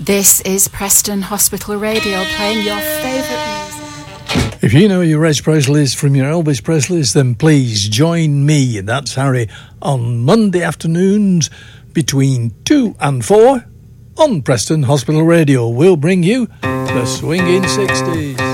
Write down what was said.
This is Preston Hospital Radio, playing your favourite music. If you know your Reg Presleys from your Elvis Presleys, then please join me, that's Harry, on Monday afternoons between 2 and 4 on Preston Hospital Radio. We'll bring you the swinging 60s.